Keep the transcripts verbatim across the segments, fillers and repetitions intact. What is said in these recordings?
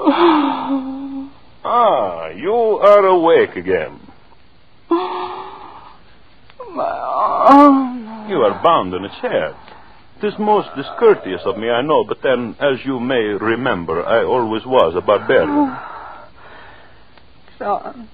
Ah, you are awake again. My arm. You are bound in a chair. It is most discourteous of me, I know, but then, as you may remember, I always was a barbarian. John.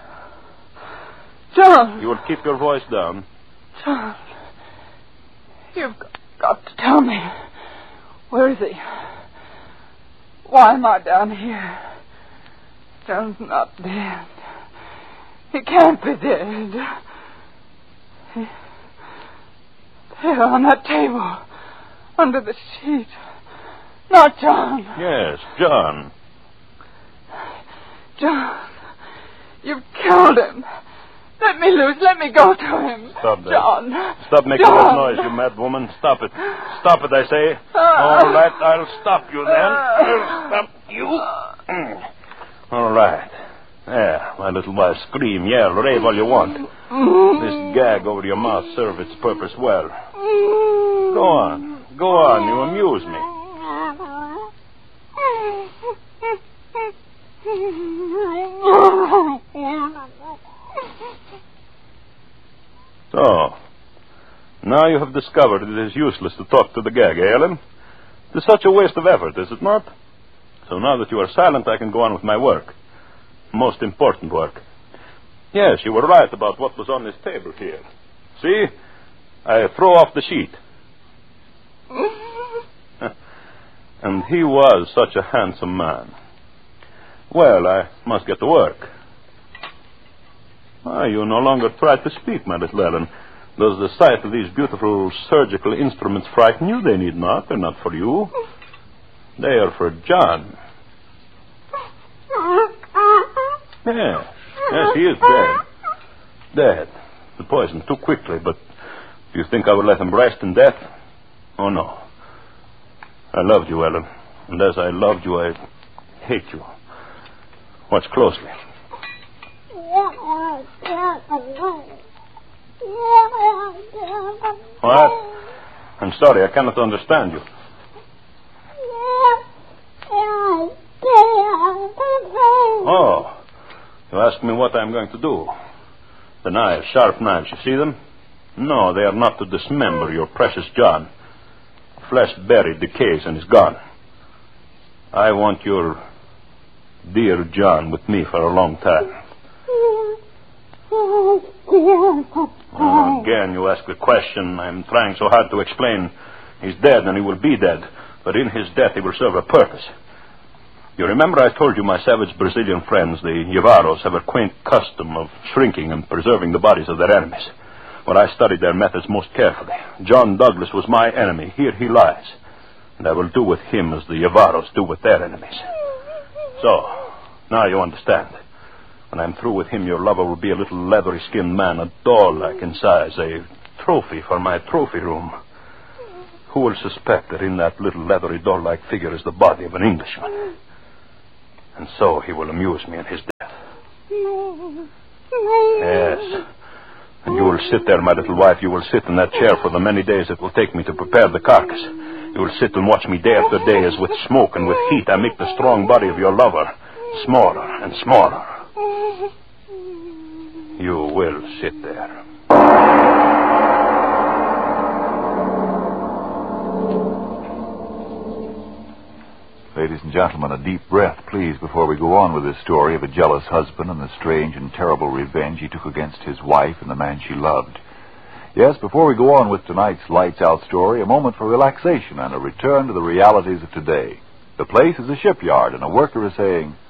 John. You will keep your voice down. John. You've got to tell me. Where is he? Why am I down here? John's not dead. He can't be dead. He... There on that table. Under the sheet. Not John. Yes, John. John. You've killed him. Let me loose. Let me go to him. Stop that. John. Stop making John. that noise, you mad woman. Stop it. Stop it, I say. Uh, All right, I'll stop you then. I'll stop you. All right. There, my little wife. Scream, yell, rave all you want. This gag over your mouth serves its purpose well. Go on. Go on. You amuse me. So, now you have discovered it is useless to talk to the gag, eh, Ellen? It is such a waste of effort, is it not? So now that you are silent, I can go on with my work. Most important work. Yes, you were right about what was on this table here. See? I throw off the sheet. And he was such a handsome man. Well, I must get to work. Ah, you no longer try to speak, my little Ellen. Does the sight of these beautiful surgical instruments frighten you? They need not. They're not for you. They are for John. Yes. Yes, he is dead. Dead. The poison too quickly, but do you think I would let him rest in death? Oh, no. I loved you, Ellen. And as I loved you, I hate you. Watch closely. What? I'm sorry, I cannot understand you. Oh, you ask me what I'm going to do. The knives, sharp knives, you see them? No, they are not to dismember your precious John. Flesh buried, decays, and is gone. I want your dear John with me for a long time. Oh, again, you ask the question. I'm trying so hard to explain. He's dead, and he will be dead. But in his death, he will serve a purpose. You remember I told you my savage Brazilian friends, the Yavaros, have a quaint custom of shrinking and preserving the bodies of their enemies. Well, I studied their methods most carefully. John Douglas was my enemy. Here he lies. And I will do with him as the Yavaros do with their enemies. So, now you understand. When I'm through with him, your lover will be a little leathery-skinned man, a doll-like in size, a trophy for my trophy room. Who will suspect that in that little leathery doll-like figure is the body of an Englishman? And so he will amuse me in his death. Yes. And you will sit there, my little wife. You will sit in that chair for the many days it will take me to prepare the carcass. You will sit and watch me day after day as with smoke and with heat I make the strong body of your lover smaller and smaller. You will sit there. Ladies and gentlemen, a deep breath, please, before we go on with this story of a jealous husband and the strange and terrible revenge he took against his wife and the man she loved. Yes, before we go on with tonight's Lights Out story, a moment for relaxation and a return to the realities of today. The place is a shipyard, and a worker is saying,